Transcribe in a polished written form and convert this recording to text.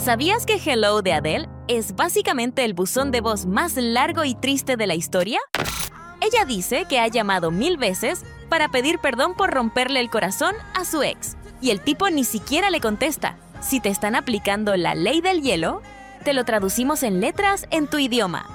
¿Sabías que Hello de Adele es básicamente el buzón de voz más largo y triste de la historia? Ella dice que ha llamado 1000 veces para pedir perdón por romperle el corazón a su ex, y el tipo ni siquiera le contesta. Si te están aplicando la ley del hielo, te lo traducimos en letras en tu idioma.